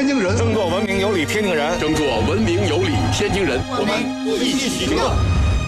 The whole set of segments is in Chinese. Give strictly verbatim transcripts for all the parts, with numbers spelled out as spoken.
天津人， 争做文明有礼天津人， 争做文明有礼天津人， 我们一起行动。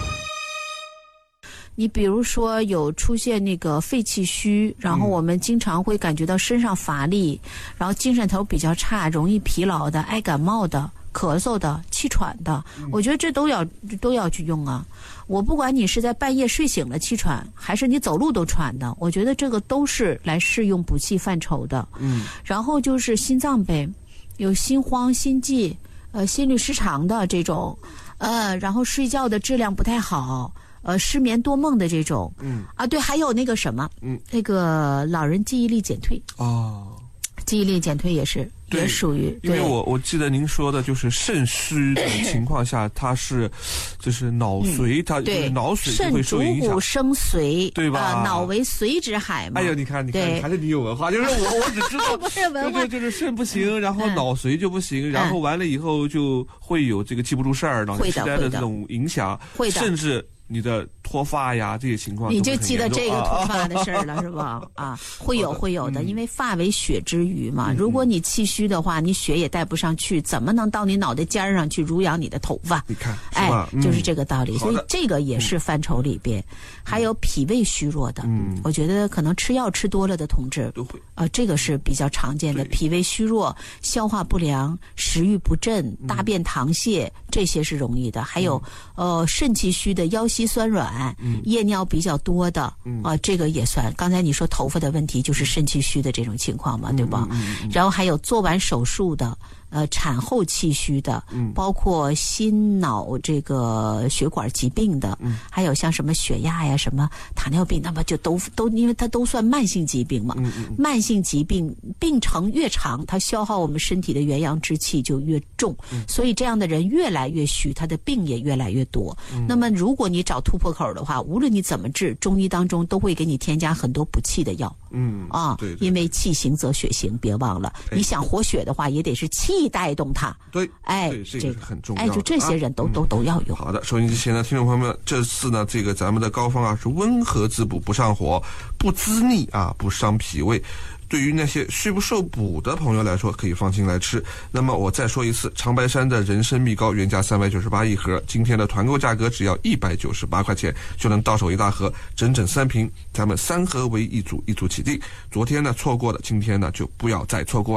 你比如说有出现那个肺气虚，然后我们经常会感觉到身上乏力，然后精神头比较差，容易疲劳的，爱感冒的，咳嗽的，气喘的，我觉得这都要都要去用啊。我不管你是在半夜睡醒了气喘，还是你走路都喘的，我觉得这个都是来适用补气范畴的。嗯，然后就是心脏呗，有心慌、心悸、呃心律失常的这种，呃，然后睡觉的质量不太好。呃，失眠多梦的这种，嗯啊，对，还有那个什么，嗯，那个老人记忆力减退哦，记忆力减退也是也属于， 因为我我记得您说的就是肾虚的情况下，它是就是脑髓，嗯、它就是脑水就会受影响， 肾主骨生髓， 对吧？ 呃、脑为髓之海嘛。 哎呦，你看，你看，还是你有文化，就是我我只知道不是文化， 就就是肾不行，然后脑髓就不行，嗯、然后完了以后就会有这个记不住事儿、脑血栓的这种影响， 会的， 甚至。你的脱发呀，这些情况你就记得这个脱发的事儿了，是吧？啊，会有会有的，因为发为血之余嘛。如果你气虚的话，你血也带不上去，怎么能到你脑袋尖上去濡养你的头发？ 你看， 哎，就是这个道理。所以这个也是范畴里边，还有脾胃虚弱的，我觉得可能吃药吃多了的同志都会啊，这个是比较常见的。脾胃虚弱、消化不良、食欲不振、大便溏泻，这些是容易的。还有呃肾气虚的腰膝酸软、嗯、夜尿比较多的、嗯、啊，这个也算。刚才你说头发的问题就是肾气虚的这种情况嘛，对吧？嗯嗯嗯、然后还有做完手术的，呃，产后气虚的，嗯、包括心脑这个血管疾病的，嗯、还有像什么血压呀、什么糖尿病，那么就都都因为它都算慢性疾病嘛。嗯嗯、慢性疾病病程越长，它消耗我们身体的元阳之气就越重，嗯、所以这样的人越来越虚，他的病也越来越多。嗯、那么如果你找突破口的话，无论你怎么治，中医当中都会给你添加很多补气的药。嗯啊，对对对，因为气行则血行，别忘了，哎、你想活血的话，也得是气带动它。 对， 哎， 这个是很重要的。 哎，就这些人都、啊、都都要用。 好的，收音机前的听众朋友们，这次呢，这个咱们的膏方啊是温和滋补，不上火，不滋腻啊，不伤脾胃。对于那些虚不受补的朋友来说，可以放心来吃。那么我再说一次，长白山的人参蜜膏原价三百九十八一盒，今天的团购价格只要一百九十八块钱就能到手一大盒，整整三瓶，咱们三盒为一组，一组起订。昨天呢错过的，今天呢就不要再错过了。